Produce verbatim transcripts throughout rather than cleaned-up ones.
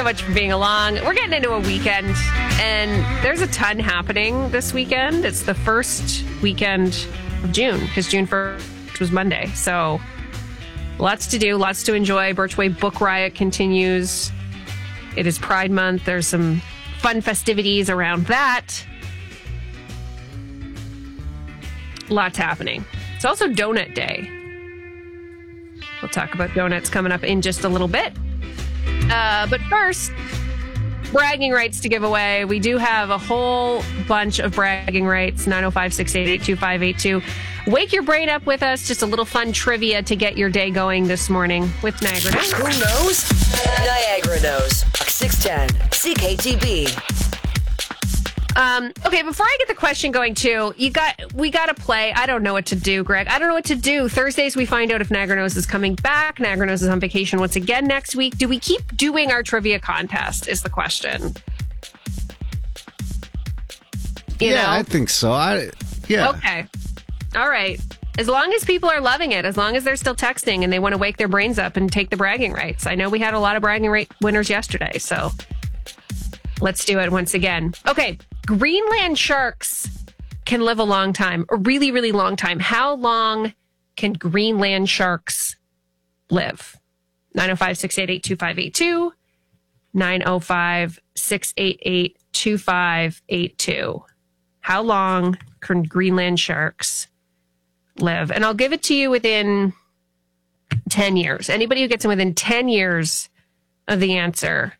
much for being along. We're getting into a weekend, and there's a ton happening this weekend. It's the first weekend of June, because June first was Monday. So lots to do, lots to enjoy. Birchway Book Riot continues. It is Pride Month. There's some fun festivities around that. Lots happening. It's also Donut Day. We'll talk about donuts coming up in just a little bit. Uh, but first, bragging rights to give away. We do have a whole bunch of bragging rights. nine oh five, six eight eight, two five eight two. Wake your brain up with us. Just a little fun trivia to get your day going this morning with Niagara Knows. Who knows? Niagara knows. six ten C K T B. Um, okay, before I get the question going too, you got we got to play. I don't know what to do, Greg. I don't know what to do. Thursdays we find out if Niagara Knows is coming back. Niagara Knows is on vacation once again next week. Do we keep doing our trivia contest is the question. You yeah, know? I think so. I yeah. Okay. All right. As long as people are loving it, as long as they're still texting and they want to wake their brains up and take the bragging rights. I know we had a lot of bragging right winners yesterday, so let's do it once again. Okay. Greenland sharks can live a long time, a really, really long time. How long can Greenland sharks live? nine oh five, six eight eight, two five eight two. nine oh five, six eight eight, two five eight two. How long can Greenland sharks live? And I'll give it to you within ten years. Anybody who gets in within ten years of the answer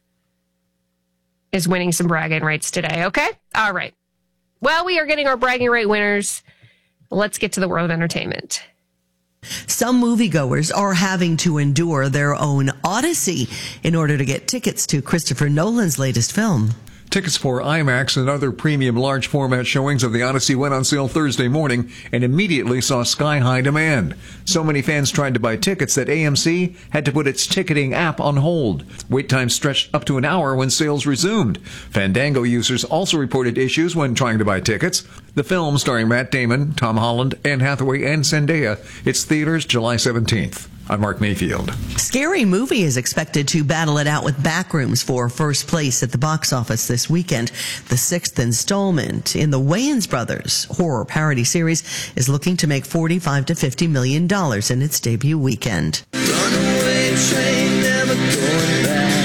is winning some bragging rights today, okay? All right. Well, we are getting our bragging right winners. Let's get to the world of entertainment. Some moviegoers are having to endure their own odyssey in order to get tickets to Christopher Nolan's latest film. Tickets for IMAX and other premium large format showings of The Odyssey went on sale Thursday morning and immediately saw sky-high demand. So many fans tried to buy tickets that A M C had to put its ticketing app on hold. Wait times stretched up to an hour when sales resumed. Fandango users also reported issues when trying to buy tickets. The film, starring Matt Damon, Tom Holland, Anne Hathaway, and Zendaya, hits theaters July seventeenth. I'm Mark Mayfield. Scary Movie is expected to battle it out with Backrooms for first place at the box office this weekend. The sixth installment in the Wayans Brothers horror parody series is looking to make forty-five to fifty million dollars in its debut weekend. Runaway train, never going back.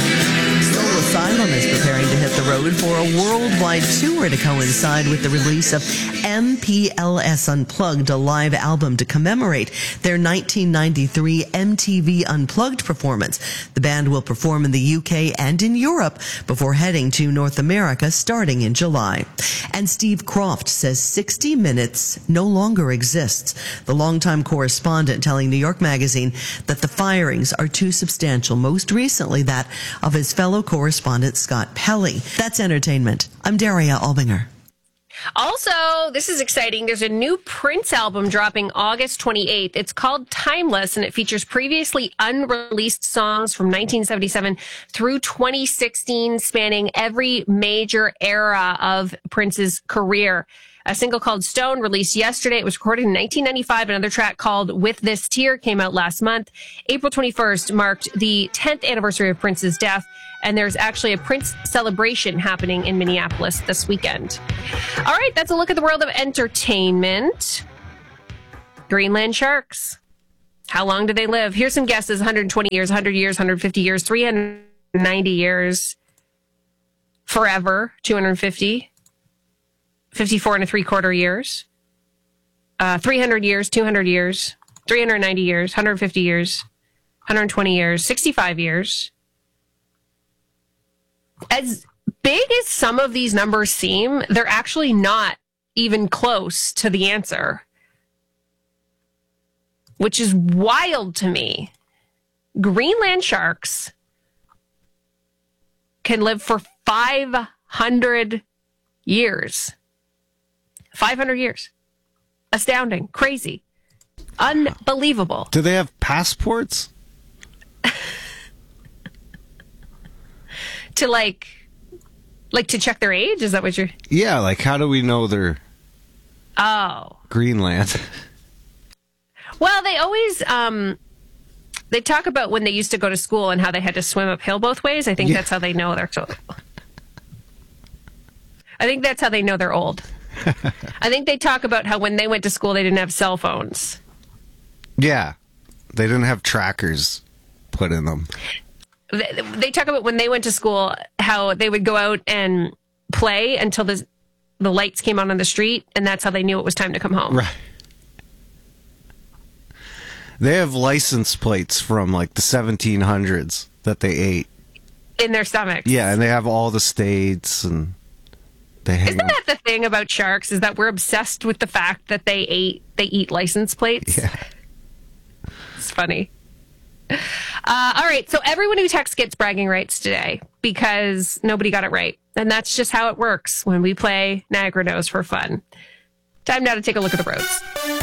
Soul Asylum is preparing to hit the road for a worldwide tour to coincide with the release of M P L S Unplugged, a live album to commemorate their nineteen ninety-three M T V Unplugged performance. The band will perform in the U K and in Europe before heading to North America starting in July. And Steve Kroft says sixty minutes no longer exists. The longtime correspondent telling New York Magazine that the firings are too substantial, most recently that of his fellow correspondent Scott Pelley. That's entertainment. I'm Daria Albinger. Also, this is exciting. There's a new Prince album dropping August twenty-eighth. It's called Timeless, and it features previously unreleased songs from nineteen seventy-seven through twenty sixteen, spanning every major era of Prince's career. A single called Stone released yesterday. It was recorded in nineteen ninety-five. Another track called With This Tear came out last month. April twenty-first marked the tenth anniversary of Prince's death, and there's actually a Prince celebration happening in Minneapolis this weekend. All right, that's a look at the world of entertainment. Greenland sharks. How long do they live? Here's some guesses. one hundred twenty years, one hundred years, one hundred fifty years, three hundred ninety years, forever, two hundred fifty, fifty-four and a three quarter years, uh, three hundred years, two hundred years, three hundred ninety years, one hundred fifty years, one hundred twenty years, sixty-five years. As big as some of these numbers seem, they're actually not even close to the answer, which is wild to me. Greenland sharks can live for five hundred years. five hundred years. Astounding. Crazy. Unbelievable. Do they have passports? to like, like to check their age? Is that what you're... Yeah, like how do we know they're Oh. Greenland? Well, they always, um, They talk about when they used to go to school and how they had to swim uphill both ways. I think Yeah. that's how they know they're so. I think that's how they know they're old. I think they talk about how when they went to school, they didn't have cell phones. Yeah. They didn't have trackers put in them. They, they talk about when they went to school, how they would go out and play until the, the lights came on on the street, and that's how they knew it was time to come home. Right. They have license plates from like the seventeen hundreds that they ate. In their stomachs. Yeah, and they have all the states and they hang Isn't that the thing about sharks, is that we're obsessed with the fact that they ate they eat license plates? Yeah. It's funny. Uh, all right, so everyone who texts gets bragging rights today because nobody got it right. And that's just how it works when we play Niagara Knows for fun. Time now to take a look at the roads.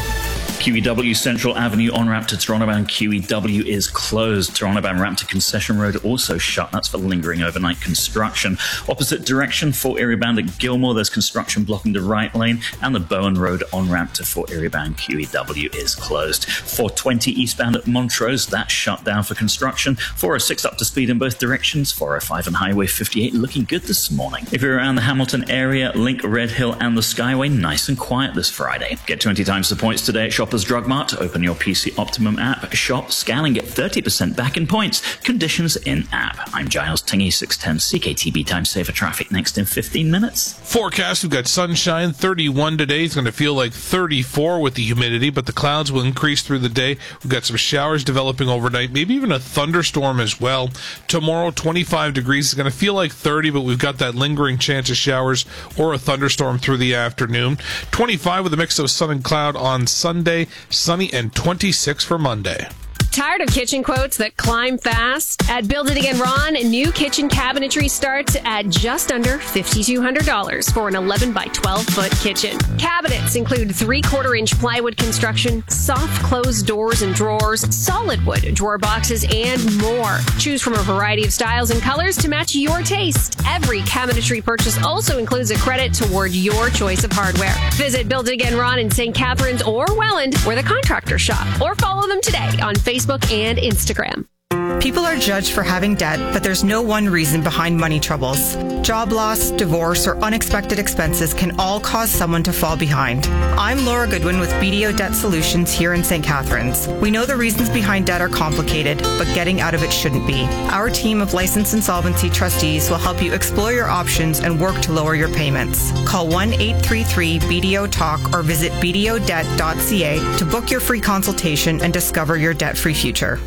Q E W Central Avenue on-ramp to Toronto bound Q E W is closed. Toronto bound ramp to Concession Road also shut. That's for lingering overnight construction. Opposite direction, Fort Erie bound at Gilmore, there's construction blocking the right lane, and the Bowen Road on-ramp to Fort Erie bound Q E W is closed. four twenty eastbound at Montrose, that's shut down for construction. four oh six up to speed in both directions. four oh five and Highway fifty-eight looking good this morning. If you're around the Hamilton area, Link, Red Hill, and the Skyway, nice and quiet this Friday. Get twenty times the points today at Shoppers Drug Mart. Open your P C Optimum app, shop, scan, and get thirty percent back in points. Conditions in app. I'm Giles Tingy, six ten C K T B time saver traffic next in fifteen minutes. Forecast, we've got sunshine, thirty-one today. It's going to feel like thirty-four with the humidity, but the clouds will increase through the day. We've got some showers developing overnight, maybe even a thunderstorm as well. Tomorrow, twenty-five degrees. It's going to feel like thirty, but we've got that lingering chance of showers or a thunderstorm through the afternoon. twenty-five with a mix of sun and cloud on Sunday, sunny, and twenty-six for Monday. Tired of kitchen quotes that climb fast? At Build It Again Ron, new kitchen cabinetry starts at just under five thousand two hundred dollars for an eleven by twelve foot kitchen. Cabinets include three-quarter inch plywood construction, soft closed doors and drawers, solid wood drawer boxes, and more. Choose from a variety of styles and colors to match your taste. Every cabinetry purchase also includes a credit toward your choice of hardware. Visit Build It Again Ron in Saint Catharines or Welland, where the contractors shop, or follow them today on Facebook and Instagram. People are judged for having debt, but there's no one reason behind money troubles. Job loss, divorce, or unexpected expenses can all cause someone to fall behind. I'm Laura Goodwin with B D O Debt Solutions here in Saint Catharines. We know the reasons behind debt are complicated, but getting out of it shouldn't be. Our team of licensed insolvency trustees will help you explore your options and work to lower your payments. Call one eight three three B D O talk or visit b d o debt dot c a to book your free consultation and discover your debt-free future.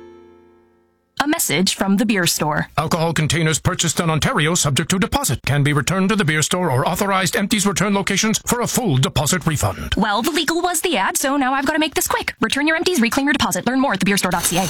A message from the beer store. Alcohol containers purchased in Ontario subject to deposit can be returned to the beer store or authorized empties return locations for a full deposit refund. Well, the legal was the ad, so now I've got to make this quick. Return your empties, reclaim your deposit. Learn more at the beer store dot c a.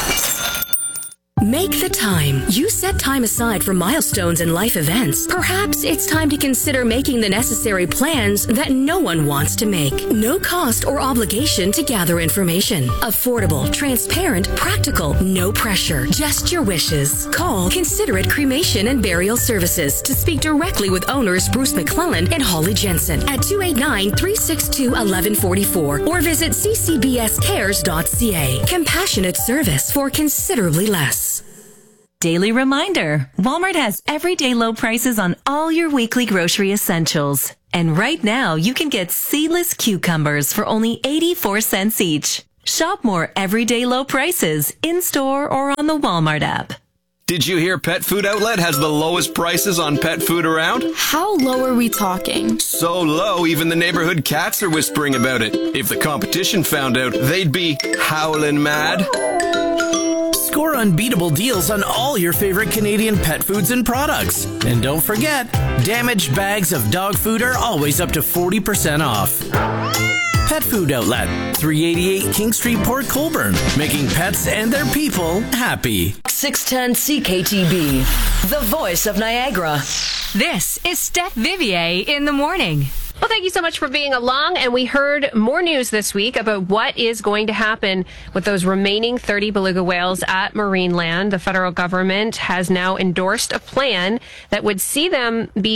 Make the time. You set time aside for milestones and life events. Perhaps it's time to consider making the necessary plans that no one wants to make. No cost or obligation to gather information. Affordable, transparent, practical, no pressure. Just your wishes. Call Considerate Cremation and Burial Services to speak directly with owners Bruce McClellan and Holly Jensen at two eight nine, three six two, one one four four or visit c c b s cares dot c a. Compassionate service for considerably less. Daily reminder, Walmart has everyday low prices on all your weekly grocery essentials. And right now, you can get seedless cucumbers for only eighty-four cents each. Shop more everyday low prices in-store or on the Walmart app. Did you hear Pet Food Outlet has the lowest prices on pet food around? How low are we talking? So low, even the neighborhood cats are whispering about it. If the competition found out, they'd be howling mad. Score unbeatable deals on all your favorite Canadian pet foods and products. And don't forget, damaged bags of dog food are always up to forty percent off. Pet Food Outlet, three eighty-eight King Street, Port Colborne, making pets and their people happy. six ten C K T B, the voice of Niagara. This is Steph Vivier in the morning. Well, thank you so much for being along. And we heard more news this week about what is going to happen with those remaining thirty beluga whales at Marineland. The federal government has now endorsed a plan that would see them be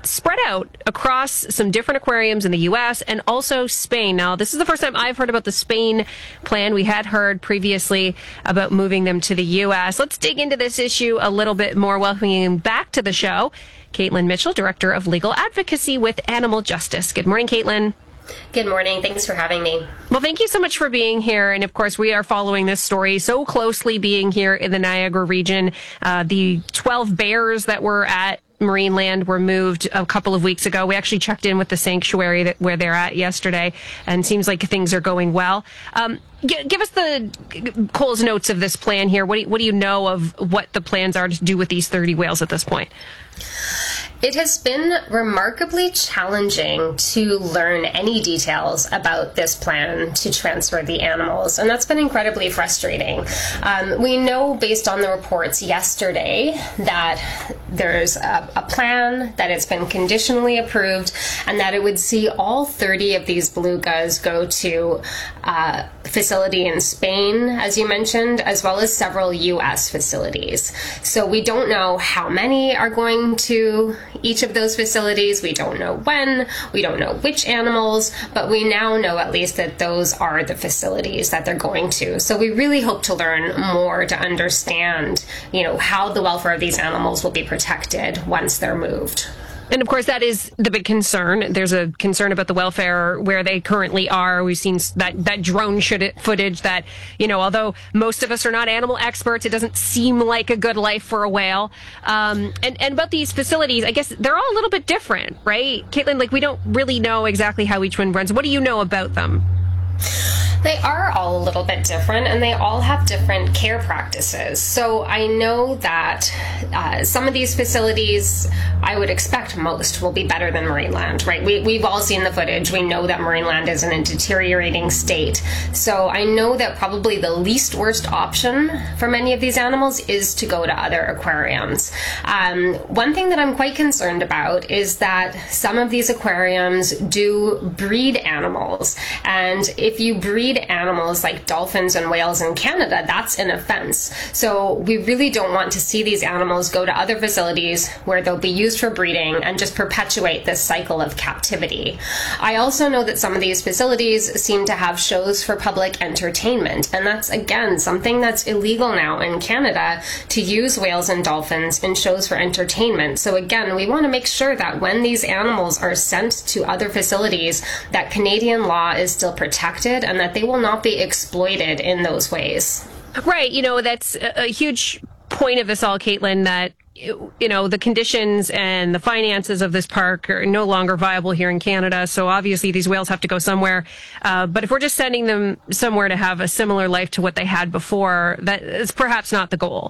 spread out across some different aquariums in the U S and also Spain. Now, this is the first time I've heard about the Spain plan. We had heard previously about moving them to the U S. Let's dig into this issue a little bit more, welcoming back to the show Caitlin Mitchell, Director of Legal Advocacy with Animal Justice. Good morning, Caitlin. Good morning. Thanks for having me. Well, thank you so much for being here. And of course, we are following this story so closely, being here in the Niagara region. Uh, the twelve bears that were at Marineland were moved a couple of weeks ago. We actually checked in with the sanctuary that where they're at yesterday, and seems like things are going well. Um, g- give us the Cole's notes of this plan here. What do you, what do you know of what the plans are to do with these thirty whales at this point? It has been remarkably challenging to learn any details about this plan to transfer the animals, and that's been incredibly frustrating. Um, we know, based on the reports yesterday, that there's a, a plan, that it's been conditionally approved, and that it would see all thirty of these belugas go to a facility in Spain, as you mentioned, as well as several U S facilities. So we don't know how many are going to each of those facilities. We don't know when, we don't know which animals, but we now know at least that those are the facilities that they're going to. So we really hope to learn more to understand, you know, how the welfare of these animals will be protected once they're moved. And of course, that is the big concern. There's a concern about the welfare where they currently are. We've seen that, that drone footage that, you know, although most of us are not animal experts, it doesn't seem like a good life for a whale. Um, and, and about these facilities, I guess they're all a little bit different, right? Caitlin, like, we don't really know exactly how each one runs. What do you know about them? They are all a little bit different, and they all have different care practices. So I know that uh, some of these facilities, I would expect most, will be better than Marineland, right? We, we've all seen the footage. We know that Marineland is in a deteriorating state. So I know that probably the least worst option for many of these animals is to go to other aquariums. Um, one thing that I'm quite concerned about is that some of these aquariums do breed animals, and if you breed animals like dolphins and whales in Canada, that's an offense. So we really don't want to see these animals go to other facilities where they'll be used for breeding and just perpetuate this cycle of captivity. I also know that some of these facilities seem to have shows for public entertainment, and that's, again, something that's illegal now in Canada, to use whales and dolphins in shows for entertainment. So again, we want to make sure that when these animals are sent to other facilities, that Canadian law is still protected and that they will not be exploited in those ways. Right. You know, that's a huge point of this all, Caitlin, that, you know, the conditions and the finances of this park are no longer viable here in Canada. So obviously these whales have to go somewhere. Uh, but if we're just sending them somewhere to have a similar life to what they had before, that is perhaps not the goal.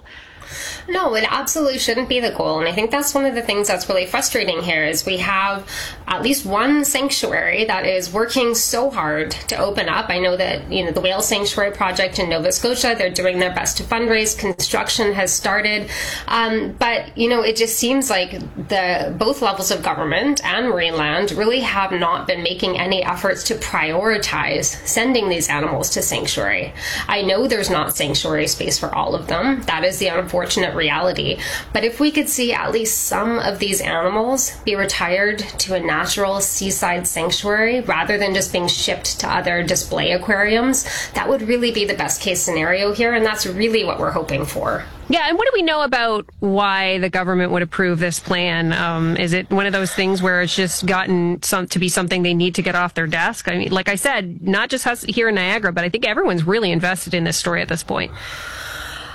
No, it absolutely shouldn't be the goal. And I think that's one of the things that's really frustrating here is we have at least one sanctuary that is working so hard to open up. I know that, you know, the Whale Sanctuary Project in Nova Scotia, they're doing their best to fundraise. Construction has started. Um, but, you know, it just seems like the both levels of government and Marineland really have not been making any efforts to prioritize sending these animals to sanctuary. I know there's not sanctuary space for all of them. That is the unfortunate Unfortunate reality. But if we could see at least some of these animals be retired to a natural seaside sanctuary rather than just being shipped to other display aquariums, that would really be the best case scenario here, and that's really what we're hoping for. Yeah, and what do we know about why the government would approve this plan? Um, is it one of those things where it's just gotten some, to be something they need to get off their desk? I mean, like I said, not just us here in Niagara, but I think everyone's really invested in this story at this point.